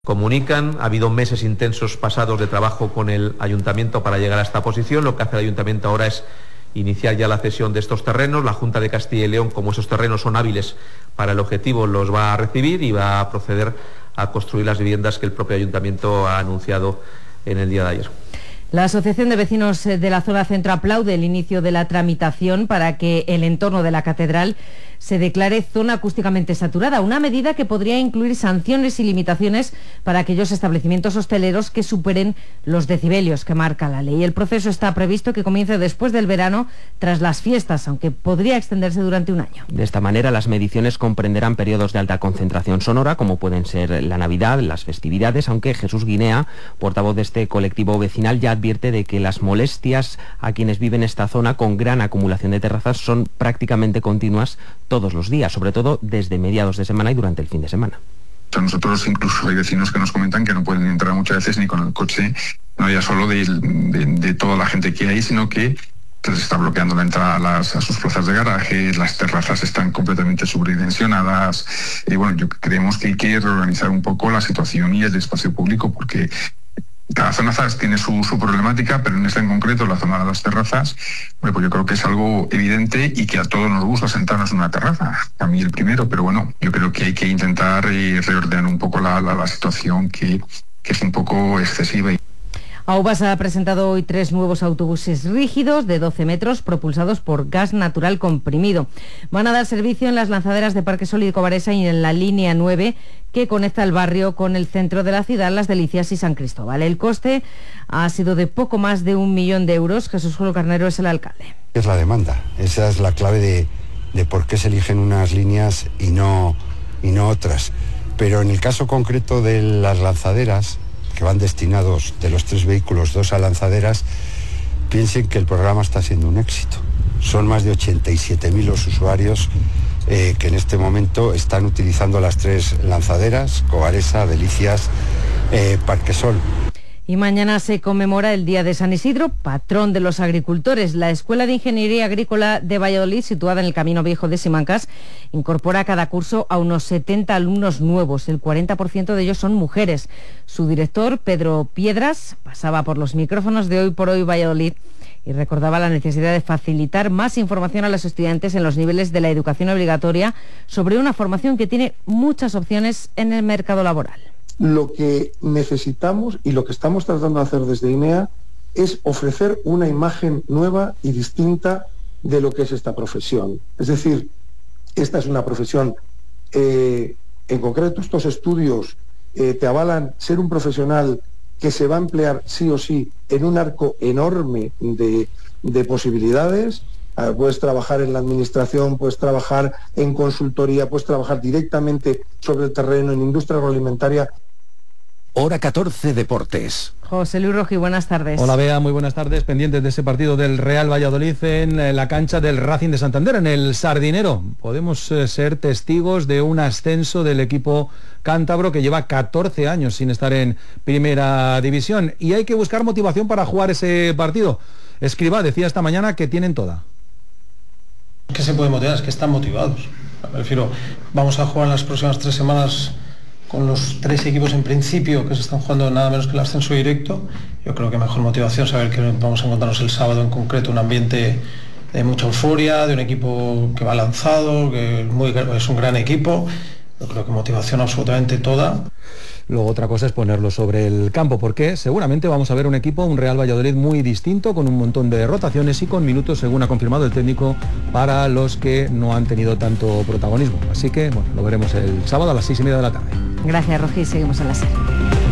comunican. Ha habido meses intensos pasados de trabajo con el Ayuntamiento para llegar a esta posición. Lo que hace el Ayuntamiento ahora es iniciar ya la cesión de estos terrenos. La Junta de Castilla y León, como esos terrenos son hábiles para el objetivo, los va a recibir y va a proceder a construir las viviendas que el propio Ayuntamiento ha anunciado en el día de ayer. La Asociación de Vecinos de la Zona Centro aplaude el inicio de la tramitación para que el entorno de la catedral se declare zona acústicamente saturada, una medida que podría incluir sanciones y limitaciones para aquellos establecimientos hosteleros que superen los decibelios que marca la ley. El proceso está previsto que comience después del verano, tras las fiestas, aunque podría extenderse durante un año. De esta manera, las mediciones comprenderán periodos de alta concentración sonora, como pueden ser la Navidad, las festividades, aunque Jesús Guinea, portavoz de este colectivo vecinal, ya advierte de que las molestias a quienes viven en esta zona con gran acumulación de terrazas son prácticamente continuas todos los días, sobre todo desde mediados de semana y durante el fin de semana. Nosotros incluso hay vecinos que nos comentan que no pueden entrar muchas veces ni con el coche, no ya solo de toda la gente que hay, sino que se está bloqueando la entrada a sus plazas de garaje, las terrazas están completamente sobredimensionadas. Y bueno, creemos que hay que reorganizar un poco la situación y el espacio público, porque cada zona tiene su problemática, pero en esta en concreto, la zona de las terrazas, bueno, pues yo creo que es algo evidente y que a todos nos gusta sentarnos en una terraza. A mí el primero, pero bueno, yo creo que hay que intentar reordenar un poco la situación que es un poco excesiva. Aubas ha presentado hoy 3 nuevos autobuses rígidos de 12 metros propulsados por gas natural comprimido. Van a dar servicio en las lanzaderas de Parque Sol y Cobaresa y en la línea 9 que conecta el barrio con el centro de la ciudad, Las Delicias y San Cristóbal. El coste ha sido de poco más de 1 millón de euros. Jesús Julio Carnero es el alcalde. Es la demanda, esa es la clave de por qué se eligen unas líneas y no otras. Pero en el caso concreto de las lanzaderas, que van destinados de los 3 vehículos, 2 a lanzaderas, piensen que el programa está siendo un éxito. Son más de 87.000 los usuarios que en este momento están utilizando las 3 lanzaderas, Cobaresa, Delicias, Parque Sol. Y mañana se conmemora el Día de San Isidro, patrón de los agricultores. La Escuela de Ingeniería Agrícola de Valladolid, situada en el Camino Viejo de Simancas, incorpora a cada curso a unos 70 alumnos nuevos. El 40% de ellos son mujeres. Su director, Pedro Piedras, pasaba por los micrófonos de Hoy por Hoy Valladolid y recordaba la necesidad de facilitar más información a los estudiantes en los niveles de la educación obligatoria sobre una formación que tiene muchas opciones en el mercado laboral. Lo que necesitamos y lo que estamos tratando de hacer desde INEA es ofrecer una imagen nueva y distinta de lo que es esta profesión. Es decir, esta es una profesión, en concreto estos estudios te avalan ser un profesional que se va a emplear sí o sí en un arco enorme de posibilidades. Puedes trabajar en la administración, puedes trabajar en consultoría, puedes trabajar directamente sobre el terreno, en industria agroalimentaria. Hora 14 Deportes. José Luis Roji, buenas tardes. Hola Bea, muy buenas tardes. Pendientes de ese partido del Real Valladolid en la cancha del Racing de Santander, en el Sardinero. Podemos ser testigos de un ascenso del equipo cántabro que lleva 14 años sin estar en primera división. Y hay que buscar motivación para jugar ese partido. Escribá decía esta mañana que tienen toda. ¿Qué se puede motivar? Es que están motivados. Me refiero, vamos a jugar en las próximas 3 semanas con los 3 equipos en principio que se están jugando nada menos que el ascenso directo. Yo creo que mejor motivación saber que vamos a encontrarnos el sábado en concreto un ambiente de mucha euforia, de un equipo que va lanzado, que es un gran equipo. Yo creo que motivación absolutamente toda. Luego otra cosa es ponerlo sobre el campo, porque seguramente vamos a ver un equipo, un Real Valladolid muy distinto, con un montón de rotaciones y con minutos, según ha confirmado el técnico, para los que no han tenido tanto protagonismo. Así que, bueno, lo veremos el sábado a las 6:30 de la tarde. Gracias, Rogi. Seguimos en la serie.